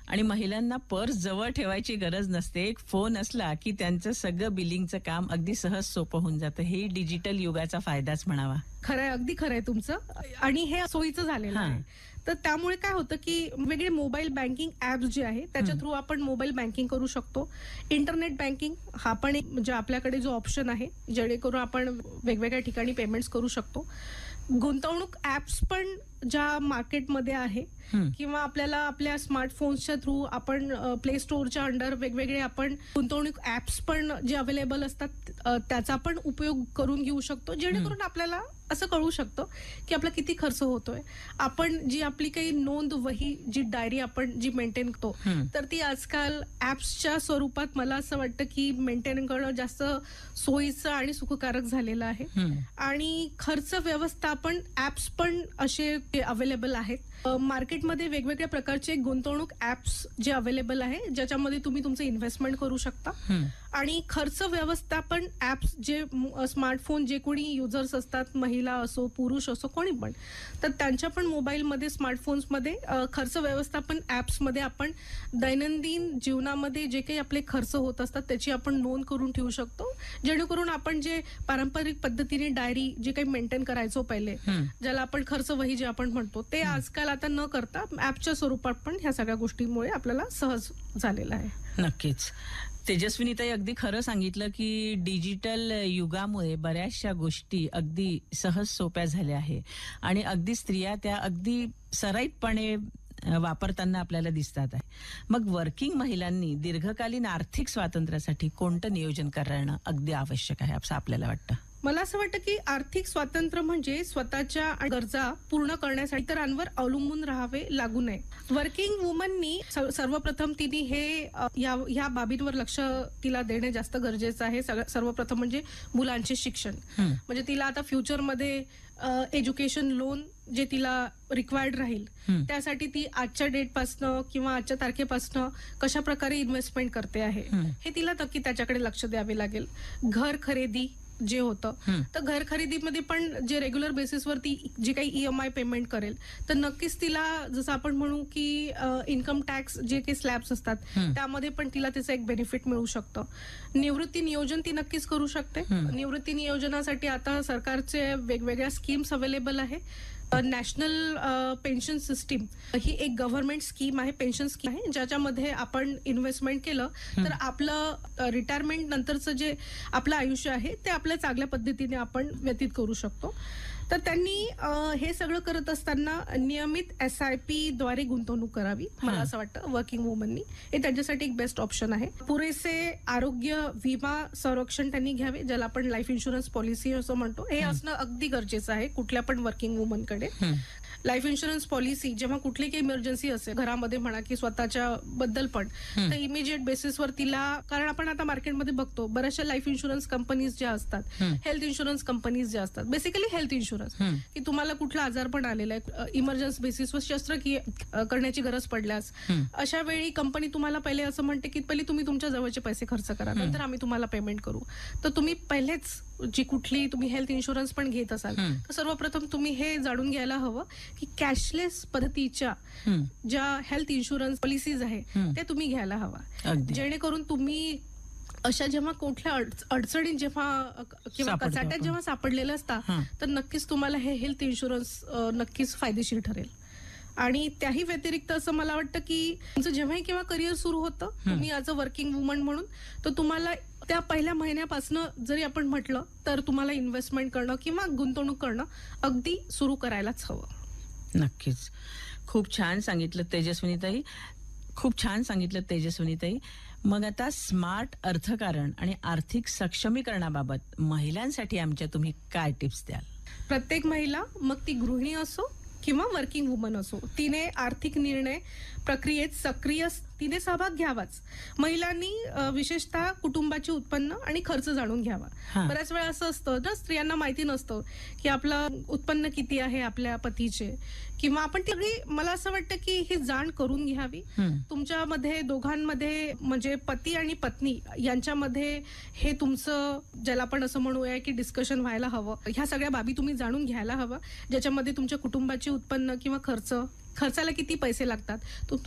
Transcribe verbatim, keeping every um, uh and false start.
आणि महिलांना पर्स जवळ ठेवायची गरज नसते. एक फोन असला की त्यांचं सगळं बिलिंगचं काम अगदी सहज सोपं होऊन जातं. हे डिजिटल युगाचा फायदाच म्हणावा. खरंय, अगदी खरंय तुमचं. आणि हे सोयीचं झालेलं आहे. तर त्यामुळे काय होतं की वेगळे मोबाईल बँकिंग ऍप्स जे आहे त्याच्या थ्रू आपण मोबाईल बँकिंग करू शकतो. इंटरनेट बँकिंग हा पण एक म्हणजे आपल्याकडे जो ऑप्शन आहे जेणेकरून आपण वेगवेगळ्या ठिकाणी पेमेंट्स करू शकतो. गुंतवणूक ऍप्स पण ज्या मार्केटमध्ये आहे किंवा आपल्याला आपल्या स्मार्टफोन्सच्या थ्रू आपण प्ले स्टोअरच्या अंडर वेगवेगळे आपण गुंतवणूक ऍप्स पण जे अवेलेबल असतात त्याचा पण उपयोग करून घेऊ शकतो. जेणेकरून आपल्याला असं कळू शकतं की आपला किती खर्च होतोय. आपण जी आपली काही नोंद वही जी डायरी आपण जी मेंटेन करतो तर ती आजकाल ऍप्सच्या स्वरूपात मला असं वाटतं की मेंटेन करणं जास्त सोयीचं आणि सुखकारक झालेलं आहे. आणि खर्च व्यवस्थापन ऍप्स पण असे अवेलेबल आहेत. मार्केटमध्ये वेगवेगळ्या प्रकारचे गुंतवणूक ऍप्स जे अवेलेबल आहे ज्याच्यामध्ये तुम्ही तुमचं इन्व्हेस्टमेंट करू शकता. आणि खर्च व्यवस्थापन ऍप्स जे स्मार्टफोन जे कोणी युजर्स असतात, महिला असो पुरुष असो कोणी पण, तर त्यांच्या पण मोबाईलमध्ये स्मार्टफोन्समध्ये खर्च व्यवस्थापन ऍप्समध्ये आपण दैनंदिन जीवनामध्ये जे काही आपले खर्च होत असतात त्याची आपण नोंद करून ठेवू शकतो. जेणेकरून आपण जे पारंपरिक पद्धतीने डायरी जे काही मेंटेन करायचो पहिले, ज्याला आपण खर्च वही जे आपण म्हणतो, ते आजकाल आता न करता ऍपच्या स्वरूपात पण ह्या सगळ्या गोष्टींमुळे आपल्याला सहज झालेलं आहे. नक्कीच. तेजस्विनीताई अगदी खरं सांगितलं की डिजिटल युगामुळे बऱ्याचशा गोष्टी अगदी सहज सोप्या झाल्या आहे आणि अगदी स्त्रिया त्या अगदी सराईतपणे वापरताना आपल्याला दिसतात आहे. मग वर्किंग महिलांनी दीर्घकालीन आर्थिक स्वातंत्र्यासाठी कोणतं नियोजन करणं अगदी आवश्यक आहे असं आपल्याला वाटतं? मला असं वाटतं की आर्थिक स्वातंत्र्य म्हणजे स्वतःच्या गरजा पूर्ण करण्यासाठी इतरांवर अवलंबून राहावे लागू नये. वर्किंग वुमननी सर्वप्रथम तिने हे या बाबींवर लक्ष तिला देणे जास्त गरजेचं आहे. सर्वप्रथम म्हणजे मुलांचे शिक्षण. म्हणजे तिला आता फ्युचरमध्ये एज्युकेशन लोन जे तिला रिक्वायर्ड राहील त्यासाठी ती आजच्या डेट पासनं किंवा आजच्या तारखेपासनं कशा प्रकारे इन्व्हेस्टमेंट करते आहे हे तिला नक्की त्याच्याकडे लक्ष द्यावे लागेल. घर खरेदी जे होतं तर घर खरेदीमध्ये पण जे रेग्युलर बेसिसवरती जे काही ईएमआय पेमेंट करेल तर नक्कीच तिला जसं आपण म्हणू की इन्कम टॅक्स जे काही स्लॅब्स असतात त्यामध्ये पण तिला त्याचं एक बेनिफिट मिळू शकतं. निवृत्ती नियोजन ती नक्कीच करू शकते. निवृत्ती नियोजनासाठी आता सरकारचे वेगवेगळ्या स्कीम्स अवेलेबल आहे. नॅशनल पेन्शन सिस्टीम ही एक गव्हर्नमेंट स्कीम आहे, पेन्शन स्कीम आहे, ज्याच्यामध्ये आपण इन्व्हेस्टमेंट केलं तर आपलं रिटायरमेंट नंतरचं जे आपलं आयुष्य आहे ते आपल्या चांगल्या पद्धतीने आपण व्यतीत करू शकतो. तर त्यांनी हे सगळं करत असताना नियमित एस आय पी द्वारे गुंतवणूक करावी मला असं वाटतं वर्किंग वुमननी. हे त्यांच्यासाठी एक बेस्ट ऑप्शन आहे. पुरेसे आरोग्य विमा संरक्षण त्यांनी घ्यावे, ज्याला आपण लाईफ इन्शुरन्स पॉलिसी असं म्हणतो. हे असणं अगदी गरजेचं आहे कुठल्या पण वर्किंग वुमनकडे. लाईफ इन्शुरन्स पॉलिसी जेव्हा कुठली काही इमर्जन्सी असेल घरामध्ये म्हणा की स्वतःच्या बद्दल पण, तर इमिजिएट बेसिसवर तिला, कारण आपण आता मार्केटमध्ये बघतो बऱ्याचशा लाईफ इन्शुरन्स कंपनीज ज्या असतात, हेल्थ इन्शुरन्स कंपनीज ज्या असतात, बेसिकली हेल्थ इन्शुरन्स की तुम्हाला कुठला आजार पण आलेला आहे, इमर्जन्सी बेसिसवर शस्त्रक्रिया करण्याची गरज पडल्यास अशा वेळी कंपनी तुम्हाला पहिले असं म्हणते की पहिले तुम्ही तुमच्या जवळचे पैसे खर्च करा, नंतर आम्ही तुम्हाला पेमेंट करू. तर तुम्ही पहिलेच जी कुठली तुम्ही हेल्थ इन्शुरन्स पण घेत असाल तर सर्वप्रथम तुम्ही हे जाणून घ्यायला हवं की कॅशलेस पद्धतीच्या ज्या हेल्थ इन्शुरन्स पॉलिसीज आहे त्या तुम्ही घ्यायला हवा. जेणेकरून तुम्ही अशा जेव्हा कुठल्या अडचणी जेव्हा किंवा कचाट्यात जेव्हा सापडलेलं असता तर नक्कीच तुम्हाला हे हेल्थ इन्शुरन्स नक्कीच फायदेशीर ठरेल. आणि त्याही व्यतिरिक्त असं मला वाटतं की तुमचं जेव्हाही किंवा करिअर सुरू होतं तुम्ही ॲज अ वर्किंग वुमन म्हणून, तर तुम्हाला त्या पहिल्या महिन्यापासून जरी आपण म्हटलं तर तुम्हाला इन्व्हेस्टमेंट करणं किंवा गुंतवणूक करणं अगदी सुरू करायलाच हवं. नक्कीच. खूप छान सांगितलं तेजस्विनीताई, खूप छान सांगितलं तेजस्विनीताई. मग आता स्मार्ट अर्थकारण आणि आर्थिक सक्षमीकरणाबाबत महिलांसाठी आमच्या तुम्ही काय टिप्स द्याल? प्रत्येक महिला, मग ती गृहिणी असो किंवा वर्किंग वुमन असो, तिने आर्थिक निर्णय प्रक्रियेत सक्रिय तिने सहभाग घ्यावाच. महिलांनी विशेषतः कुटुंबाचे उत्पन्न आणि खर्च जाणून घ्यावा. बऱ्याच वेळा असं असतं ना, स्त्रियांना माहिती नसतं की आपलं उत्पन्न किती आहे आपल्या पतीचे, किंवा आपण ती, मला असं वाटतं की ही जाण करून घ्यावी. तुमच्यामध्ये दोघांमध्ये म्हणजे पती आणि पत्नी यांच्यामध्ये हे तुमचं ज्याला आपण असं म्हणूया की डिस्कशन व्हायला हवं. ह्या सगळ्या बाबी तुम्ही जाणून घ्यायला हवं, ज्याच्यामध्ये तुमच्या कुटुंबाचे उत्पन्न किंवा खर्च, खर्चाला किती पैसे लागतात,